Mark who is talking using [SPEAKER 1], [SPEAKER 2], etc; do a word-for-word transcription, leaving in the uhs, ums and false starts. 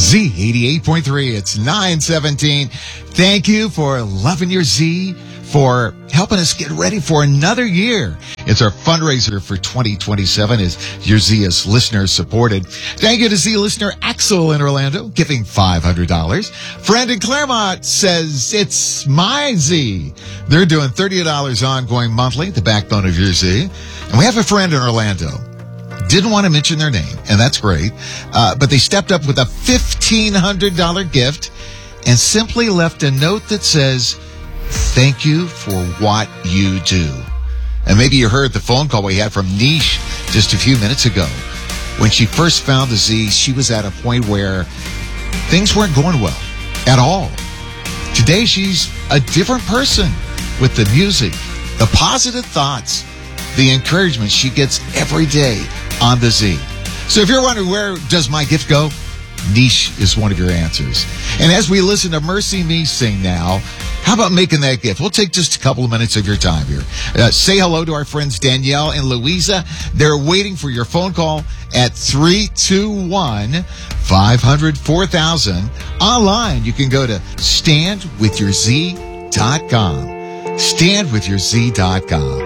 [SPEAKER 1] Z eighty-eight point three. It's nine seventeen. Thank you for loving your Z, for helping us get ready for another year. It's our fundraiser for twenty twenty-seven as your Z is listener supported. Thank you to Z listener Axel in Orlando, giving five hundred dollars. Friend in Claremont says it's my Z. They're doing thirty dollars ongoing monthly, the backbone of your Z. And we have a friend in Orlando. Didn't want to mention their name, and that's great. Uh, but they stepped up with a fifteen hundred dollars gift and simply left a note that says, thank you for what you do. And maybe you heard the phone call we had from Niche just a few minutes ago. When she first found the Z, she was at a point where things weren't going well at all. Today, she's a different person with the music, the positive thoughts, the encouragement she gets every day on the Z. So if you're wondering, where does my gift go? Niche is one of your answers. And as we listen to Mercy Me sing now, how about making that gift? We'll take just a couple of minutes of your time here. Uh, say hello to our friends Danielle and Louisa. They're waiting for your phone call at three two one, five hundred, four thousand. Online, you can go to stand with your z dot com. stand with your z dot com.